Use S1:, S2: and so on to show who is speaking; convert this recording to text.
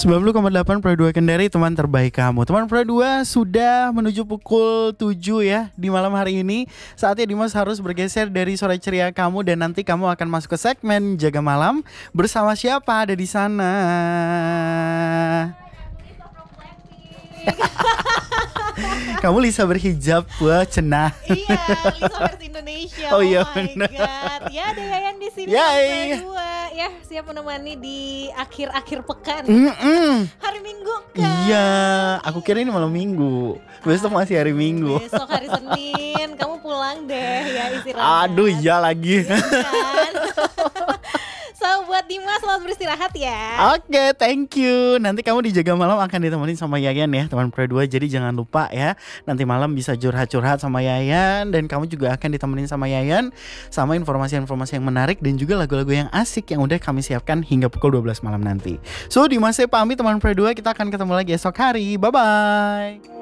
S1: 90,8 Pro 2 Kendari, teman terbaik kamu. Teman Pro 2 sudah menuju pukul 7 ya di malam hari ini. Saatnya Dimas harus bergeser dari sore ceria kamu dan nanti kamu akan masuk ke segmen Jaga Malam bersama siapa ada di sana? Kamu Lisa berhijab, wah cenah.
S2: Iya, Lisa versi Indonesia.
S1: Oh iya,
S2: my
S1: benar.
S2: God. Ya ada Yayan di sini.
S1: Yay.
S2: Dua. Ya, siap menemani di akhir-akhir pekan. Hari Minggu kan.
S1: Iya, aku kira ini malam Minggu. Besok masih hari Minggu.
S2: Besok hari Senin, kamu pulang deh ya istirahat.
S1: Aduh, iya lagi.
S2: Kan? So buat Dimas selamat beristirahat ya.
S1: Oke, thank you. Nanti kamu di Jaga Malam akan ditemenin sama Yayan ya, teman Pro 2. Jadi jangan lupa ya, nanti malam bisa curhat-curhat sama Yayan. Dan kamu juga akan ditemenin sama Yayan, sama informasi-informasi yang menarik dan juga lagu-lagu yang asik yang udah kami siapkan hingga pukul 12 malam nanti. So, Dimas pamit teman Pro 2, kita akan ketemu lagi esok hari. Bye-bye.